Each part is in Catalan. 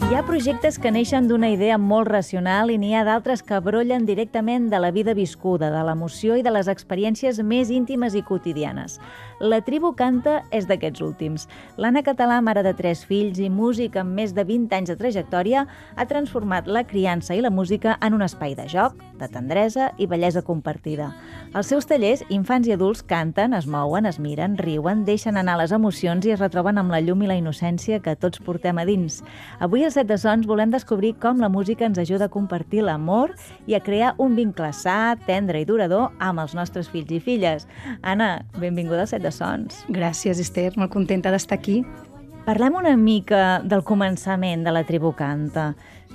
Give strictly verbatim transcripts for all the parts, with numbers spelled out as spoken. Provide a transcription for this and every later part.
Hi ha projectes que neixen d'una idea molt racional i n'hi ha d'altres que brollen directament de la vida viscuda, de l'emoció i de les experiències més íntimes i quotidianes. La Tribu Canta és d'aquests últims. L'Anna Català, mare de tres fills i músic amb més de vint anys de trajectòria, ha transformat la criança i la música en un espai de joc, de tendresa i bellesa compartida. Als seus tallers, infants i adults canten, es mouen, es miren, riuen, deixen anar les emocions i es retroben amb la llum i la innocència que tots portem a dins. Avui al Set de Sons volem descobrir com la música ens ajuda a compartir l'amor i a crear un vincle sa, tendre i durador amb els nostres fills i filles. Anna, benvinguda al Set de Sons. Gràcies, Esther, molt contenta d'estar aquí. Parlem una mica del començament de la Tribu Canta.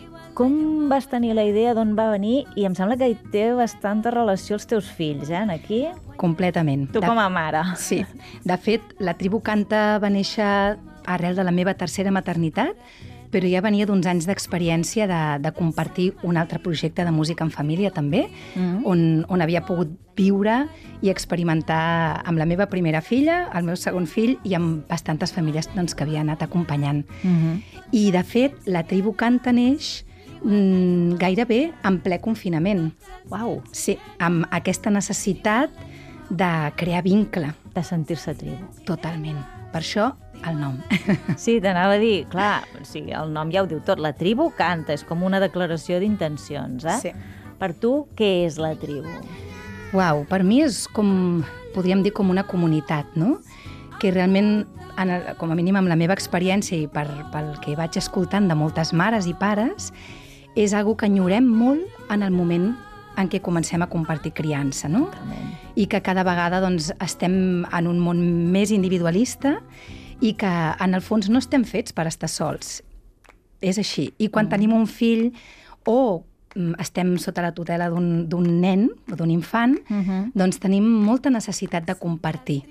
Com vas tenir la idea, d'on va venir? I em sembla que hi té bastanta relació els teus fills, eh, aquí? Completament. Tu com a mare. Sí. De fet, la Tribu Canta va néixer arrel de la meva tercera maternitat, però ja venia d'uns anys d'experiència de, de compartir un altre projecte de música en família, també, mm. on, on havia pogut viure i experimentar amb la meva primera filla, el meu segon fill i amb bastantes famílies doncs, que havia anat acompanyant. Mm-hmm. I, de fet, la Tribu Canta neix mm, gairebé en ple confinament. Uau! Sí, amb aquesta necessitat de crear vincle. De sentir-se tribu. Totalment. Per això, el nom. Sí, t'anava a dir, clar, o sigui, el nom ja ho diu tot, la Tribu Canta, és com una declaració d'intencions, eh? Sí. Per tu, què és la tribu? Uau, per mi és com, podríem dir, com una comunitat, no? Que realment, en el, com a mínim amb la meva experiència i per, pel que vaig escoltant de moltes mares i pares, és algo que enyorem molt en el moment en què comencem a compartir criança, no? Totalment. I que cada vegada doncs, estem en un món més individualista i que en el fons no estem fets per estar sols. És així. I quan mm. tenim un fill o estem sota la tutela d'un nen o d'un infant, mm-hmm. doncs tenim molta necessitat de compartir.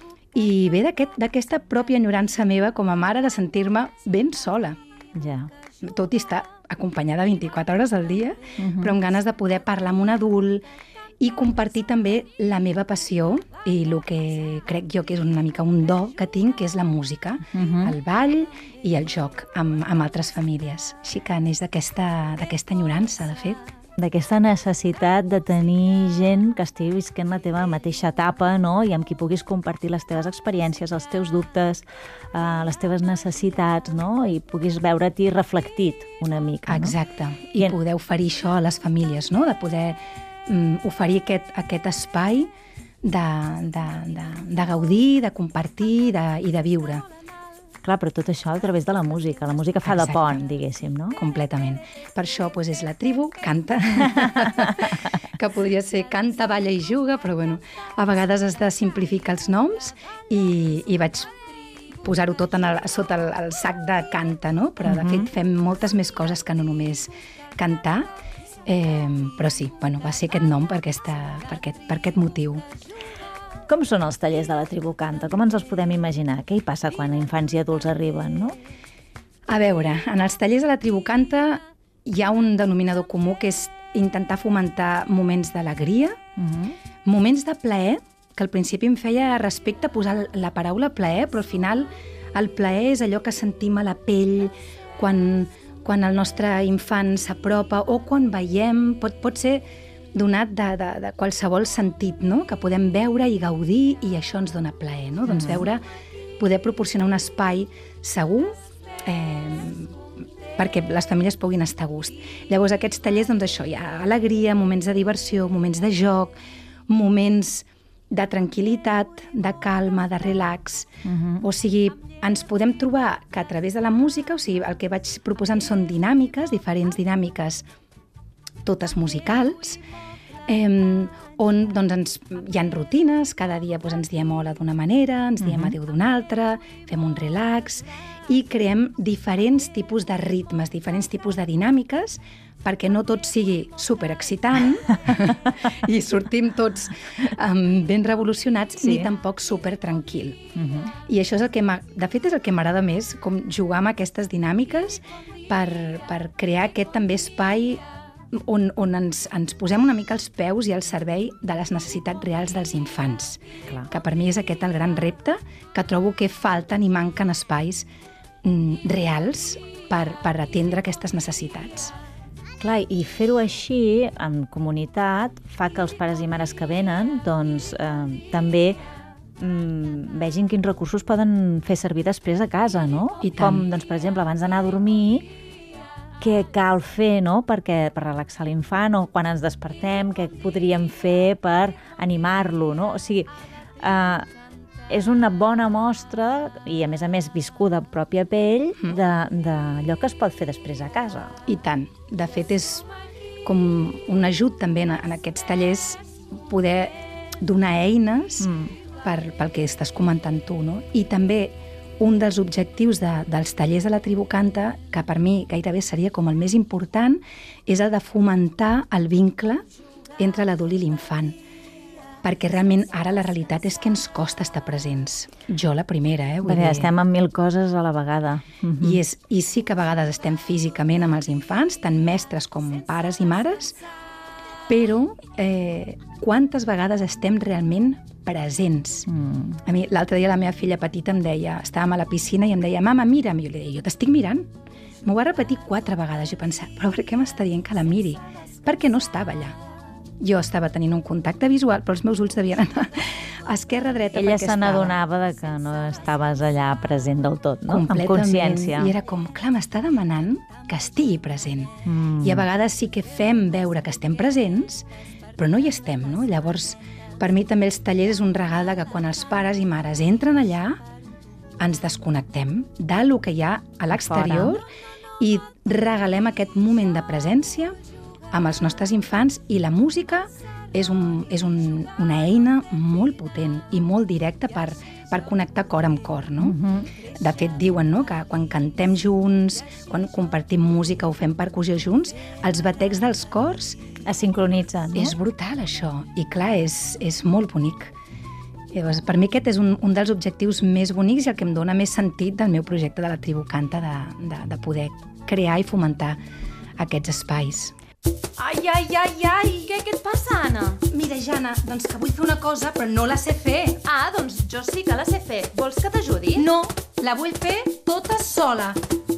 I ve d'aquesta aquest, pròpia enyorança meva com a mare de sentir-me ben sola. Ja. Tot i estar acompanyada vint-i-quatre hores al dia, uh-huh. però amb ganes de poder parlar amb un adult i compartir també la meva passió i el que crec jo que és una mica un do que tinc, que és la música, uh-huh. el ball i el joc amb, amb altres famílies. Així que neix d'aquesta d'aquesta enyorança, de fet. D'aquesta necessitat de tenir gent que estigui visquent la teva mateixa etapa, no? I amb qui puguis compartir les teves experiències, els teus dubtes, eh, les teves necessitats, no? I puguis veure-t'hi reflectit una mica, no? Exacte. I, I en... poder oferir això a les famílies, no? De poder mm, oferir aquest, aquest espai de, de, de, de gaudir, de compartir de, i de viure. Clar, però tot això a través de la música. La música fa Exacte. De pont, diguéssim, no? Completament. Per això doncs, és la Tribu Canta, que podria ser canta, balla i juga, però bueno, a vegades has de simplificar els noms i, i vaig posar-ho tot en el, sota el, el sac de canta, no? Però de fet fem moltes més coses que no només cantar, eh, però sí, bueno, va ser aquest nom per, aquesta, per, aquest, per aquest motiu. Com són els tallers de la Tribu Canta? Com ens els podem imaginar? Què hi passa quan infants i adults arriben, no? A veure, en els tallers de la Tribu Canta hi ha un denominador comú que és intentar fomentar moments d'alegria, uh-huh. moments de plaer, que al principi em feia respecte posar la paraula plaer, però al final el plaer és allò que sentim a la pell quan, quan el nostre infant s'apropa o quan veiem, pot, pot ser donat de, de, de qualsevol sentit, no? Que podem veure i gaudir i això ens dona plaer, no? Mm. Doncs veure, poder proporcionar un espai segur eh, perquè les famílies puguin estar a gust. Llavors aquests tallers, doncs això, hi ha alegria, moments de diversió, moments de joc, moments de tranquil·litat, de calma, de relax. Mm-hmm. O sigui, ens podem trobar que a través de la música, o sigui, el que vaig proposant són dinàmiques, diferents dinàmiques totes musicals, eh, on doncs, ens, hi ha rutines, cada dia doncs, ens diem hola d'una manera, ens diem uh-huh. adéu d'una altra, fem un relax, i creem diferents tipus de ritmes, diferents tipus de dinàmiques, perquè no tot sigui superexcitant i sortim tots um, ben revolucionats, sí. ni tampoc supertranquil. Uh-huh. I això és el que de fet és el que m'agrada més, com jugar amb aquestes dinàmiques per, per crear aquest també espai on, on ens, ens posem una mica els peus i al servei de les necessitats reals dels infants. Clar. Que per mi és aquest el gran repte, que trobo que falten i manquen espais mm, reals per, per atendre aquestes necessitats. Clar, i fer-ho així, en comunitat, fa que els pares i mares que venen doncs, eh, també mm, vegin quins recursos poden fer servir després a casa, no? I tant. Com, doncs, per exemple, abans d'anar a dormir, què cal fer, no?, perquè, per relaxar l'infant, o quan ens despertem, què podríem fer per animar-lo, no? O sigui, eh, és una bona mostra, i a més a més viscuda a pròpia pell, d'allò que es pot fer després a casa. I tant. De fet, és com un ajut també en, en aquests tallers poder donar eines mm. per, pel que estàs comentant tu, no? I també un dels objectius de, dels tallers de la Tribu Canta, que per mi gairebé seria com el més important, és el de fomentar el vincle entre l'adult i l'infant. Perquè realment ara la realitat és que ens costa estar presents. Jo la primera, eh? Vull perquè dir... estem amb mil coses a la vegada. I, és, I sí que a vegades estem físicament amb els infants, tant mestres com pares i mares, però eh, quantes vegades estem realment presents? Mm. A mi l'altre dia la meva filla petita em deia, estàvem a la piscina i em deia, mama, mira'm, i jo li deia, jo t'estic mirant. M'ho va repetir quatre vegades, jo pensava, però per què m'està dient que la miri? Perquè no estava allà. Jo estava tenint un contacte visual, però els meus ulls devien anar a esquerra-dreta. Ella se n'adonava de que no estaves allà present del tot, no? Amb consciència. I era com, clar, m'està demanant que estigui present. Mm. I a vegades sí que fem veure que estem presents, però no hi estem, no? Llavors, per mi també els tallers és un regal de que quan els pares i mares entren allà, ens desconnectem del que hi ha a l'exterior i regalem aquest moment de presència amb els nostres infants, i la música és, un, és un, una eina molt potent i molt directa per, per connectar cor amb cor, no? Uh-huh. De fet, diuen, no?, que quan cantem junts, quan compartim música o fem percussió junts, els batecs dels cors es sincronitzen, no? És brutal, això. I clar, és, és molt bonic. Llavors, per mi aquest és un, un dels objectius més bonics i el que em dona més sentit del meu projecte de la Tribu Canta, de, de, de poder crear i fomentar aquests espais. Ai, ai, ai, ai! Què, què et passa, Anna? Mira, Jana, doncs que vull fer una cosa, però no la sé fer. Ah, doncs jo sí que la sé fer. Vols que t'ajudi? No, la vull fer tota sola.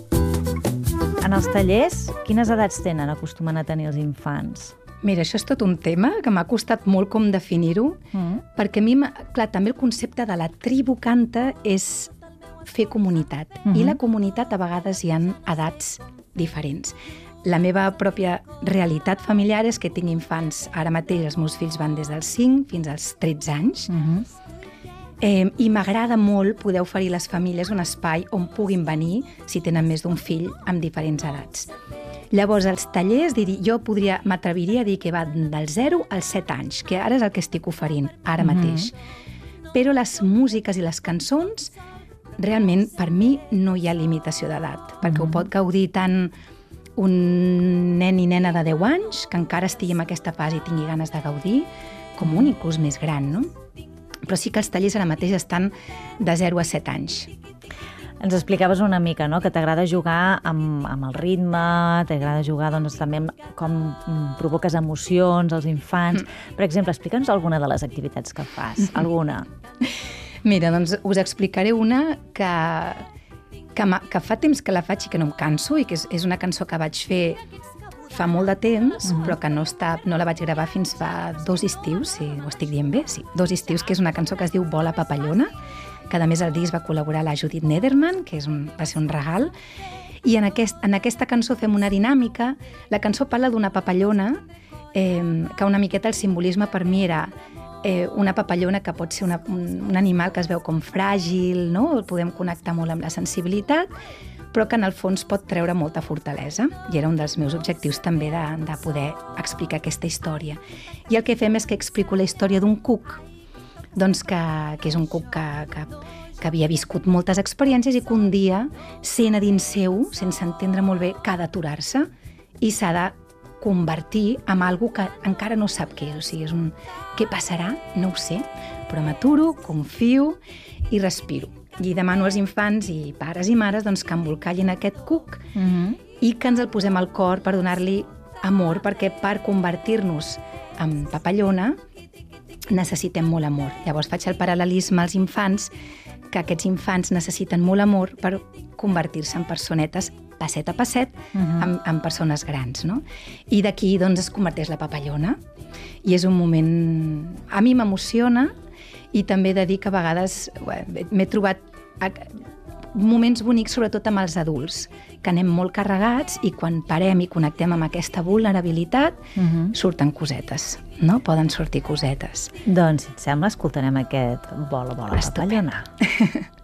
En els tallers, quines edats tenen, acostumen a tenir els infants? Mira, això és tot un tema que m'ha costat molt com definir-ho, mm. perquè a mi, clar, també el concepte de la Tribu Canta és fer comunitat. Mm-hmm. I la comunitat a vegades hi ha edats diferents. La meva pròpia realitat familiar és que tinc infants. Ara mateix els meus fills van des dels cinc fins als tretze anys. Uh-huh. eh, I m'agrada molt poder oferir a les famílies un espai on puguin venir, si tenen més d'un fill, amb diferents edats. Llavors, els tallers, dir, jo podria, m'atreviria a dir que va dels zero als set anys, que ara és el que estic oferint, ara uh-huh. mateix. Però les músiques i les cançons, realment, per mi no hi ha limitació d'edat, perquè uh-huh. ho pot gaudir tant un nen i nena de deu anys, que encara estigui en aquesta fase i tingui ganes de gaudir, com un inclús més gran, no? Però sí que els tallers ara mateix estan de zero a set anys. Ens explicaves una mica, no?, que t'agrada jugar amb, amb el ritme, t'agrada jugar doncs, també amb com provoques emocions als infants. Mm. Per exemple, explica'ns alguna de les activitats que fas, alguna. Mira, doncs us explicaré una que... Que, que fa temps que la faig i que no em canso, i que és, és una cançó que vaig fer fa molt de temps, uh-huh. però que no, està, no la vaig gravar fins fa dos estius, si ho estic dient bé, sí, dos estius, que és una cançó que es diu Vola Papallona, que a més al disc va col·laborar la Judith Nederman, que és un, va ser un regal, i en, aquest, en aquesta cançó fem una dinàmica. La cançó parla d'una papallona, eh, que una miqueta el simbolisme per mi era Eh, una papallona que pot ser una, un, un animal que es veu com fràgil, no? Podem connectar molt amb la sensibilitat, però que en el fons pot treure molta fortalesa. I era un dels meus objectius també de, de poder explicar aquesta història. I el que fem és que explico la història d'un cuc, doncs que, que és un cuc que, que, que havia viscut moltes experiències i que un dia, sent a dins seu, sense entendre molt bé, que ha d'aturar-se i s'ha de convertir en algo que encara no sap què és. O sigui, és un... Què passarà? No ho sé, però m'aturo, confio i respiro. I demano als infants i pares i mares doncs, que embolcallin aquest cuc mm-hmm. i que ens el posem al cor per donar-li amor, perquè per convertir-nos en papallona necessitem molt amor. Llavors faig el paral·lelisme als infants, que aquests infants necessiten molt amor per convertir-se en personetes passet a passet Uh -huh. amb, amb persones grans, no? I d'aquí, doncs, es converteix la papallona. I és un moment... A mi m'emociona i també he de dir que a vegades m'he trobat moments bonics, sobretot amb els adults, que anem molt carregats i quan parem i connectem amb aquesta vulnerabilitat, uh -huh. surten cosetes, no? Poden sortir cosetes. Doncs, si et sembla, escoltarem aquest Vola, vola, papallona.